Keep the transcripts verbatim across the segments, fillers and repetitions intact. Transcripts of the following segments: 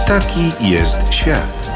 Taki jest świat.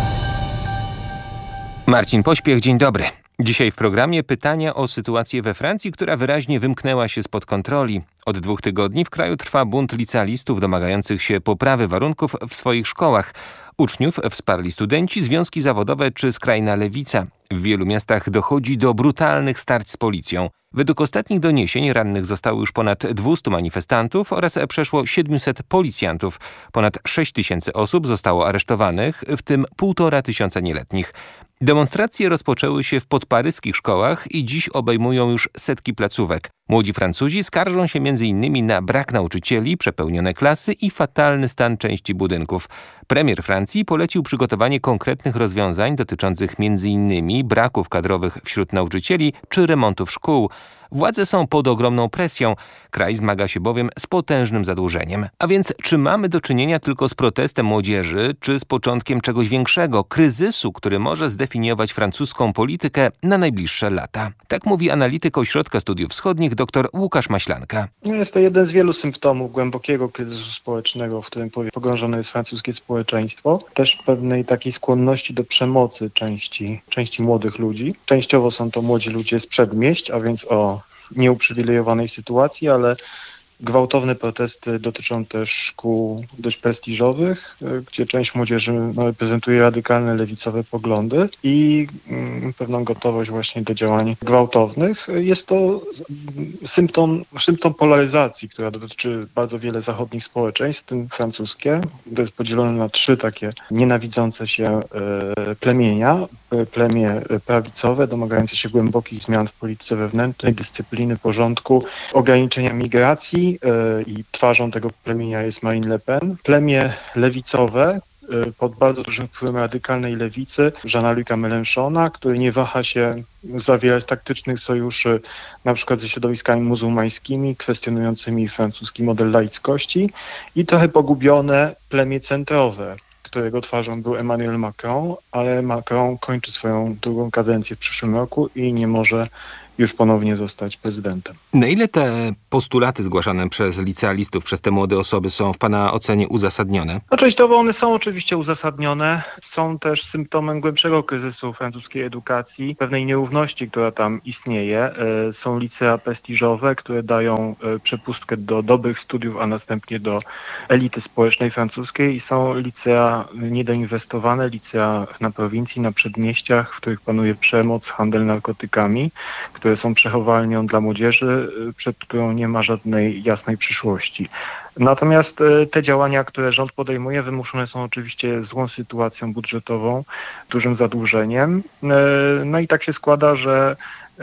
Marcin Pośpiech, dzień dobry. Dzisiaj w programie pytania o sytuację we Francji, która wyraźnie wymknęła się spod kontroli. Od dwóch tygodni w kraju trwa bunt licealistów domagających się poprawy warunków w swoich szkołach. Uczniów wsparli studenci, związki zawodowe czy skrajna lewica. W wielu miastach dochodzi do brutalnych starć z policją. Według ostatnich doniesień rannych zostało już ponad dwieście manifestantów oraz przeszło siedemset policjantów. Ponad sześć tysięcy osób zostało aresztowanych, w tym półtora tysiąca nieletnich. Demonstracje rozpoczęły się w podparyskich szkołach i dziś obejmują już setki placówek. Młodzi Francuzi skarżą się między innymi na brak nauczycieli, przepełnione klasy i fatalny stan części budynków. Premier Francji polecił przygotowanie konkretnych rozwiązań dotyczących między innymi braków kadrowych wśród nauczycieli czy remontów szkół. Władze są pod ogromną presją. Kraj zmaga się bowiem z potężnym zadłużeniem. A więc czy mamy do czynienia tylko z protestem młodzieży, czy z początkiem czegoś większego, kryzysu, który może zdefiniować francuską politykę na najbliższe lata? Tak mówi analityk Ośrodka Studiów Wschodnich dr Łukasz Maślanka. Jest to jeden z wielu symptomów głębokiego kryzysu społecznego, w którym pogrążone jest francuskie społeczeństwo. Też pewnej takiej skłonności do przemocy części, części młodych ludzi. Częściowo są to młodzi ludzie z przedmieść, a więc o nieuprzywilejowanej sytuacji, ale gwałtowne protesty dotyczą też szkół dość prestiżowych, gdzie część młodzieży no, reprezentuje radykalne lewicowe poglądy i mm, pewną gotowość właśnie do działań gwałtownych. Jest to symptom, symptom polaryzacji, która dotyczy bardzo wiele zachodnich społeczeństw, w tym francuskie. To jest podzielone na trzy takie nienawidzące się e, plemienia. Plemię prawicowe, domagające się głębokich zmian w polityce wewnętrznej, dyscypliny, porządku, ograniczenia migracji, i twarzą tego plemienia jest Marine Le Pen. Plemię lewicowe pod bardzo dużym wpływem radykalnej lewicy Jeana-Luca Mélenchona, który nie waha się zawierać taktycznych sojuszy na przykład ze środowiskami muzułmańskimi, kwestionującymi francuski model laickości, i trochę pogubione plemię centrowe, którego twarzą był Emmanuel Macron, ale Macron kończy swoją drugą kadencję w przyszłym roku i nie może już ponownie zostać prezydentem. Na ile te postulaty zgłaszane przez licealistów, przez te młode osoby są w Pana ocenie uzasadnione? No, częściowo one są oczywiście uzasadnione. Są też symptomem głębszego kryzysu francuskiej edukacji, pewnej nierówności, która tam istnieje. Są licea prestiżowe, które dają przepustkę do dobrych studiów, a następnie do elity społecznej francuskiej, i są licea niedoinwestowane, licea na prowincji, na przedmieściach, w których panuje przemoc, handel narkotykami, które są przechowalnią dla młodzieży, przed którą nie ma żadnej jasnej przyszłości. Natomiast te działania, które rząd podejmuje, wymuszone są oczywiście złą sytuacją budżetową, dużym zadłużeniem. No i tak się składa, że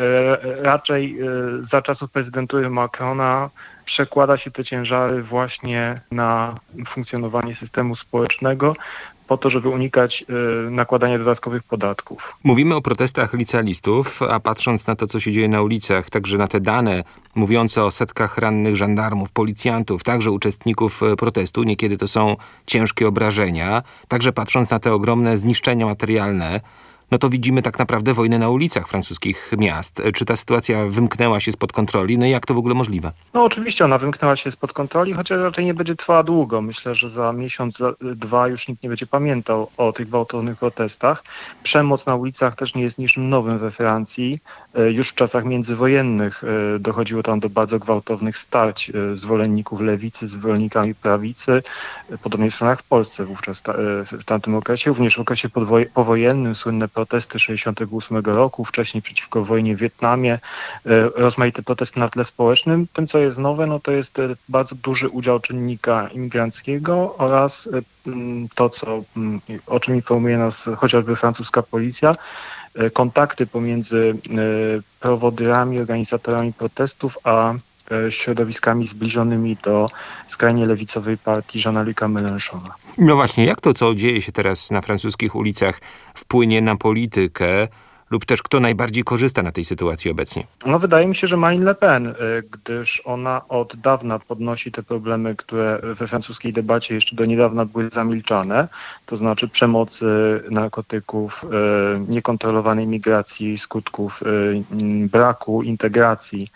raczej za czasów prezydentury Macrona przekłada się te ciężary właśnie na funkcjonowanie systemu społecznego, po to, żeby unikać y, nakładania dodatkowych podatków. Mówimy o protestach licealistów, a patrząc na to, co się dzieje na ulicach, także na te dane mówiące o setkach rannych żandarmów, policjantów, także uczestników protestu, niekiedy to są ciężkie obrażenia, także patrząc na te ogromne zniszczenia materialne, no to widzimy tak naprawdę wojnę na ulicach francuskich miast. Czy ta sytuacja wymknęła się spod kontroli? No i jak to w ogóle możliwe? No oczywiście ona wymknęła się spod kontroli, chociaż raczej nie będzie trwała długo. Myślę, że za miesiąc, za dwa już nikt nie będzie pamiętał o tych gwałtownych protestach. Przemoc na ulicach też nie jest niczym nowym we Francji. Już w czasach międzywojennych dochodziło tam do bardzo gwałtownych starć zwolenników lewicy z zwolennikami prawicy. Podobnie zresztą jak w Polsce wówczas w tamtym okresie. Również w okresie powojennym słynne protesty sześćdziesiątego ósmego roku, wcześniej przeciwko wojnie w Wietnamie, rozmaite protesty na tle społecznym. Tym, co jest nowe, no to jest bardzo duży udział czynnika imigranckiego oraz to, co, o czym informuje nas chociażby francuska policja, kontakty pomiędzy prowodyrami, organizatorami protestów, a środowiskami zbliżonymi do skrajnie lewicowej partii Jeana-Luca Mélenchona. No właśnie, jak to, co dzieje się teraz na francuskich ulicach, wpłynie na politykę, lub też kto najbardziej korzysta na tej sytuacji obecnie? No wydaje mi się, że Marine Le Pen, gdyż ona od dawna podnosi te problemy, które we francuskiej debacie jeszcze do niedawna były zamilczane, to znaczy przemocy, narkotyków, niekontrolowanej migracji, skutków braku integracji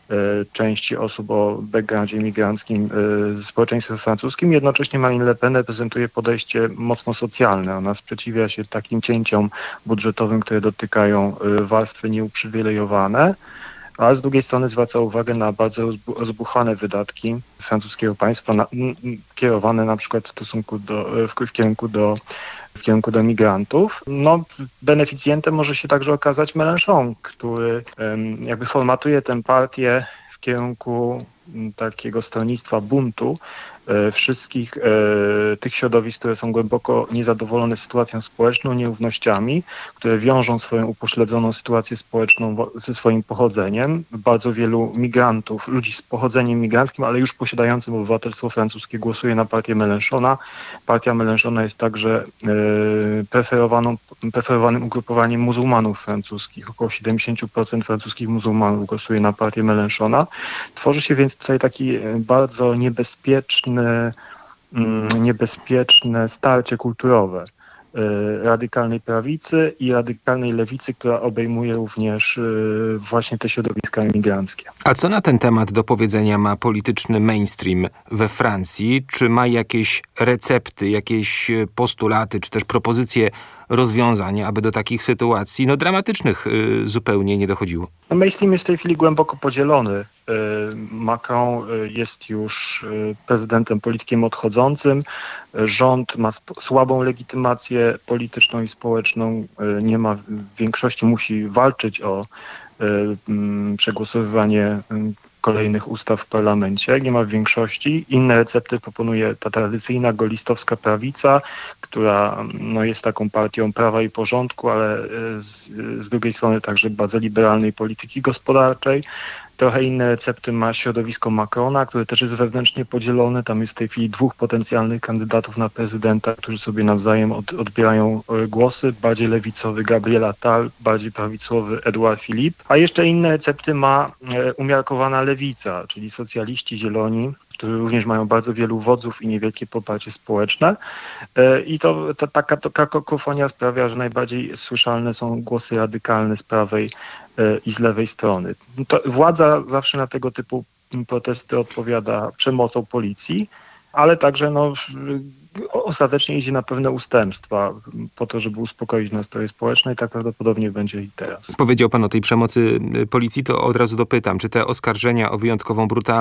części osób o backgroundzie imigranckim w społeczeństwie francuskim. Jednocześnie Marine Le Pen reprezentuje podejście mocno socjalne. Ona sprzeciwia się takim cięciom budżetowym, które dotykają warstwy nieuprzywilejowane, a z drugiej strony zwraca uwagę na bardzo rozbuchane wydatki francuskiego państwa, na, kierowane na przykład w stosunku do, w, w kierunku do w kierunku do migrantów. No, beneficjentem może się także okazać Mélenchon, który um, jakby formatuje tę partię w kierunku takiego stronnictwa buntu e, wszystkich e, tych środowisk, które są głęboko niezadowolone sytuacją społeczną, nierównościami, które wiążą swoją upośledzoną sytuację społeczną wo- ze swoim pochodzeniem. Bardzo wielu migrantów, ludzi z pochodzeniem migranckim, ale już posiadającym obywatelstwo francuskie głosuje na partię Mélenchona. Partia Mélenchona jest także e, preferowaną, preferowanym ugrupowaniem muzułmanów francuskich. Około siedemdziesiąt procent francuskich muzułmanów głosuje na partię Mélenchona. Tworzy się więc tutaj taki bardzo niebezpieczny, niebezpieczne starcie kulturowe radykalnej prawicy i radykalnej lewicy, która obejmuje również właśnie te środowiska imigranckie. A co na ten temat do powiedzenia ma polityczny mainstream we Francji? Czy ma jakieś recepty, jakieś postulaty, czy też propozycje rozwiązań, aby do takich sytuacji no, dramatycznych y, zupełnie nie dochodziło? Mainstream jest w tej chwili głęboko podzielony. Macron jest już prezydentem, politykiem odchodzącym. Rząd ma słabą legitymację polityczną i społeczną. Nie ma większości, musi walczyć o przegłosowywanie kolejnych ustaw w parlamencie. Nie ma większości. Inne recepty proponuje ta tradycyjna golistowska prawica, która no, jest taką partią prawa i porządku, ale z, z drugiej strony także bardzo liberalnej polityki gospodarczej. Trochę inne recepty ma środowisko Macrona, które też jest wewnętrznie podzielone. Tam jest w tej chwili dwóch potencjalnych kandydatów na prezydenta, którzy sobie nawzajem od, odbierają głosy. Bardziej lewicowy Gabriel Attal, bardziej prawicowy Edouard Philippe. A jeszcze inne recepty ma umiarkowana lewica, czyli socjaliści, zieloni, którzy również mają bardzo wielu wodzów i niewielkie poparcie społeczne. I to, to taka to kakofonia sprawia, że najbardziej słyszalne są głosy radykalne z prawej i z lewej strony. To władza zawsze na tego typu protesty odpowiada przemocą policji, ale także no, ostatecznie idzie na pewne ustępstwa po to, żeby uspokoić nastroje społeczne i tak prawdopodobnie będzie i teraz. Powiedział pan o tej przemocy policji, to od razu dopytam, czy te oskarżenia o wyjątkową brutalność